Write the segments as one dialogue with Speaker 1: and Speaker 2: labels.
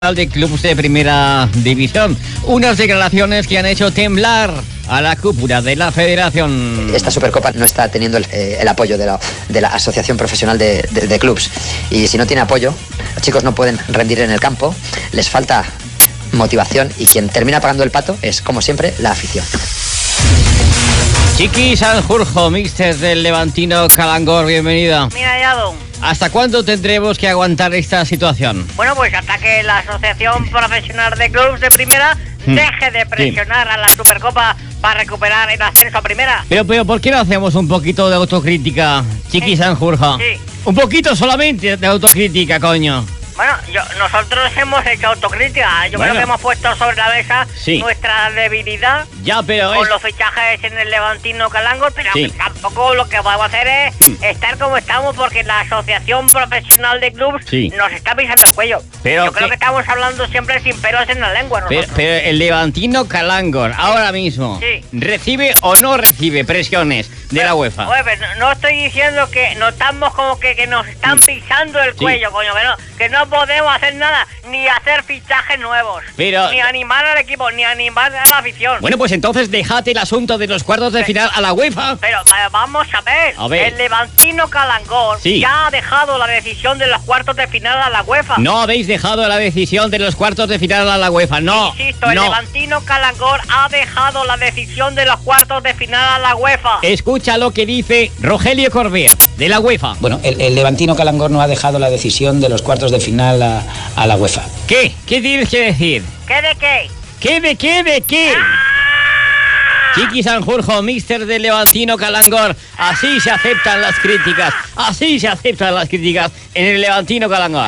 Speaker 1: de clubes de primera división. Unas declaraciones que han hecho temblar a la cúpula de la federación.
Speaker 2: Esta Supercopa no está teniendo el apoyo de la Asociación Profesional de Clubs. Y si no tiene apoyo, los chicos no pueden rendir en el campo, les falta motivación y quien termina pagando el pato es, como siempre, la afición.
Speaker 1: Chiqui Sanjurjo, míster del Levantino Calangor, bienvenida.
Speaker 3: Mira, Yado.
Speaker 1: ¿Hasta cuándo tendremos que aguantar esta situación?
Speaker 3: Bueno, pues hasta que la Asociación Profesional de Clubs de Primera deje de presionar a la Supercopa para recuperar el ascenso a Primera.
Speaker 1: Pero, ¿por qué no hacemos un poquito de autocrítica, Chiqui Sanjurjo?
Speaker 3: Sí.
Speaker 1: Un poquito solamente de autocrítica, coño.
Speaker 3: Bueno, nosotros hemos hecho autocrítica. Yo creo que hemos puesto sobre la mesa nuestra debilidad con los fichajes en el Levantino Calangor, pero tampoco lo que vamos a hacer es estar como estamos, porque la Asociación Profesional de Clubs nos está pisando el cuello. Yo creo que estamos hablando siempre sin pelos en la lengua.
Speaker 1: Pero el Levantino Calangor ahora mismo ¿recibe o no recibe presiones de la UEFA?
Speaker 3: Oye, pero no estoy diciendo que notamos como que nos están pisando el cuello, coño, que no podemos hacer nada, ni hacer fichajes nuevos, ni animar al equipo, ni animar a la afición.
Speaker 1: Bueno, pues entonces déjate el asunto de los cuartos de final a la UEFA.
Speaker 3: Pero vamos a ver. El Levantino Calangor ya ha dejado la decisión de los cuartos de final a la UEFA.
Speaker 1: No habéis dejado la decisión de los cuartos de final a la UEFA, no.
Speaker 3: Insisto, el Levantino Calangor ha dejado la decisión de los cuartos de final a la UEFA.
Speaker 1: Escucha lo que dice Rogelio Corbea, de la UEFA.
Speaker 4: Bueno, el Levantino Calangor no ha dejado la decisión de los cuartos de final a la UEFA.
Speaker 1: ¿Qué? ¿Qué tienes que decir?
Speaker 3: ¿Qué de qué?
Speaker 1: ¿Qué de qué de qué? Chiqui Sanjurjo, míster del Levantino Calangor. Así se aceptan las críticas. Así se aceptan las críticas en el Levantino Calangor.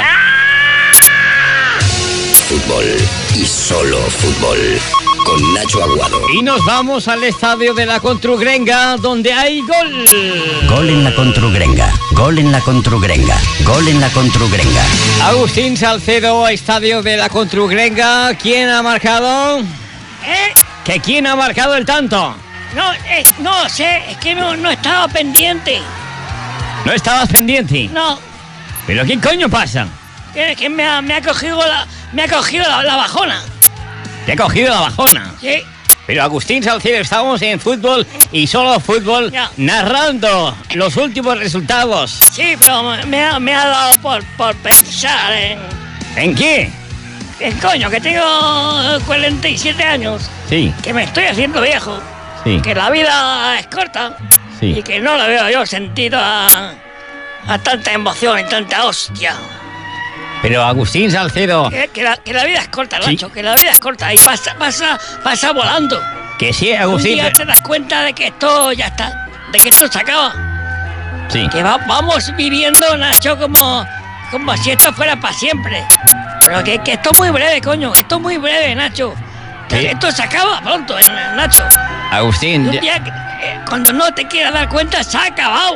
Speaker 5: Fútbol y solo fútbol. Con Nacho Aguado.
Speaker 1: Y nos vamos al estadio de la Contrugrenga, donde hay gol.
Speaker 5: Gol en la Contrugrenga. Gol en la Contrugrenga. Gol en la Contrugrenga.
Speaker 1: Agustín Salcedo, estadio de la Contrugrenga. ¿Quién ha marcado? ¿Que quién ha marcado el tanto?
Speaker 6: No sé, es que no estaba pendiente.
Speaker 1: ¿No estabas pendiente?
Speaker 6: No.
Speaker 1: ¿Pero qué coño pasa?
Speaker 6: Que me ha cogido la bajona.
Speaker 1: ¿Te ha cogido la bajona?
Speaker 6: Sí.
Speaker 1: Pero Agustín Salcedo, estamos en fútbol y solo fútbol, narrando los últimos resultados.
Speaker 6: Sí, pero me ha dado por pensar en...
Speaker 1: ¿En qué?
Speaker 6: En coño, que tengo 47 años.
Speaker 1: Sí.
Speaker 6: Que me estoy haciendo viejo.
Speaker 1: Sí.
Speaker 6: Que la vida es corta.
Speaker 1: Sí.
Speaker 6: Y que no le veo yo sentido a tanta emoción y tanta hostia.
Speaker 1: Pero Agustín Salcedo...
Speaker 6: Que la vida es corta, Nacho, que la vida es corta y pasa volando.
Speaker 1: Que sí, Agustín...
Speaker 6: Un día te das cuenta de que esto ya está, de que esto se acaba.
Speaker 1: Sí.
Speaker 6: Que vamos viviendo, Nacho, como si esto fuera para siempre. Pero que esto es muy breve, coño, esto es muy breve, Nacho. Que esto se acaba pronto, Nacho.
Speaker 1: Agustín...
Speaker 6: Un día, cuando no te quieras dar cuenta, se ha acabado.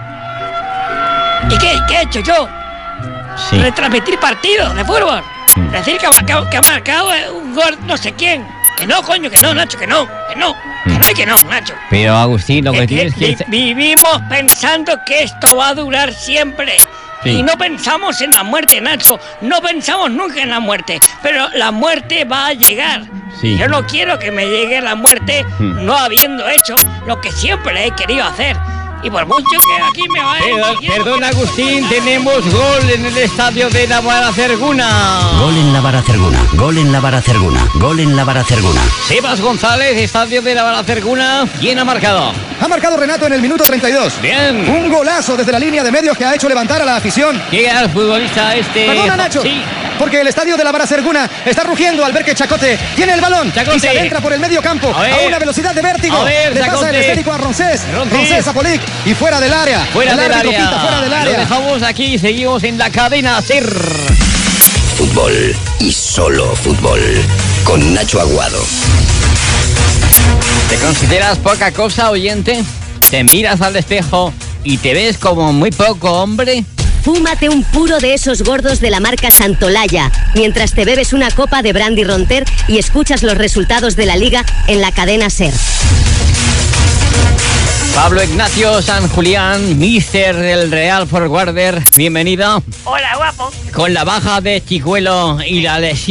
Speaker 6: ¿Y qué he hecho yo?
Speaker 1: Sí.
Speaker 6: Retransmitir partidos de fútbol. Decir que ha marcado un gol no sé quién. Que no, coño, que no, Nacho, que no, Nacho.
Speaker 1: Pero Agustín, lo que tienes que...
Speaker 6: Vivimos pensando que esto va a durar siempre. Sí. Y no pensamos en la muerte, Nacho. No pensamos nunca en la muerte. Pero la muerte va a llegar.
Speaker 1: Sí.
Speaker 6: Yo no quiero que me llegue la muerte no habiendo hecho lo que siempre he querido hacer. Y por mucho que aquí me vaya...
Speaker 1: Perdón, Agustín, tenemos gol en el estadio de la Baracerguna.
Speaker 5: Gol en la Baracerguna. Gol en la Baracerguna. Gol en la Baracerguna.
Speaker 1: Sebas González, estadio de la Baracerguna. ¿Quién ha marcado?
Speaker 7: Ha marcado Renato en el minuto 32.
Speaker 1: Bien.
Speaker 7: Un golazo desde la línea de medios que ha hecho levantar a la afición.
Speaker 1: Llega el futbolista
Speaker 7: Perdona, Nacho.
Speaker 1: Sí.
Speaker 7: Porque el estadio de la Baracerguna está rugiendo al ver que Chacote tiene el balón y se adentra por el medio campo a una velocidad de vértigo. Le pasa el esférico a Roncés a Polic y fuera del área.
Speaker 1: Fuera del área.
Speaker 7: Lo
Speaker 1: dejamos aquí y seguimos en la cadena SER.
Speaker 5: Fútbol y solo fútbol. Con Nacho Aguado.
Speaker 1: ¿Te consideras poca cosa, oyente? ¿Te miras al espejo y te ves como muy poco hombre?
Speaker 8: Fúmate un puro de esos gordos de la marca Santolaya, mientras te bebes una copa de brandy Ronter y escuchas los resultados de la Liga en la cadena SER.
Speaker 1: Pablo Ignacio San Julián, míster del Real Forwarder, bienvenido.
Speaker 3: Hola, guapo.
Speaker 1: Con la baja de Chicuelo y la lesión